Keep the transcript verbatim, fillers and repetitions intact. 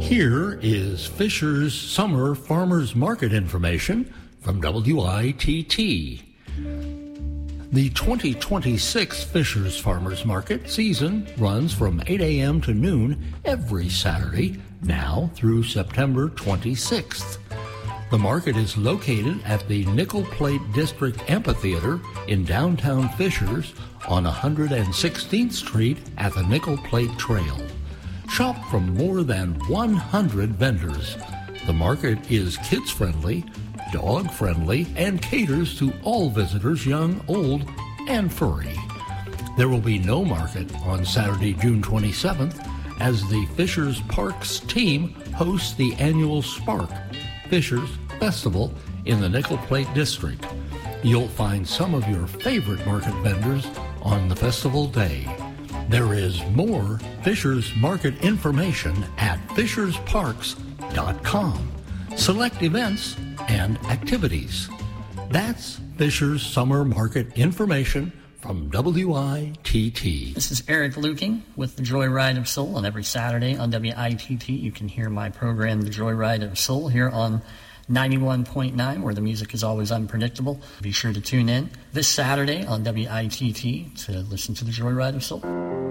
Here is Fisher's Summer Farmers Market information from W I T T. The twenty twenty-six Fisher's Farmers Market season runs from eight a.m. to noon every Saturday, now through September twenty-sixth. The market is located at the Nickel Plate District Amphitheater in downtown Fishers on one hundred sixteenth Street at the Nickel Plate Trail. Shop from more than one hundred vendors. The market is kids-friendly, dog-friendly, and caters to all visitors, young, old, and furry. There will be no market on Saturday, June twenty-seventh, as the Fishers Parks team hosts the annual Spark Fishers Festival in the Nickel Plate District. You'll find some of your favorite market vendors on the festival day. There is more Fishers Market information at fishers parks dot com. Select events and activities. That's Fishers Summer Market information from W I T T. This is Eric Luking with the Joyride of Soul, and every Saturday on W I T T you can hear my program, The Joyride of Soul, here on ninety-one point nine, where the music is always unpredictable. Be sure to tune in this Saturday on W I T T to listen to The Joyride of Soul.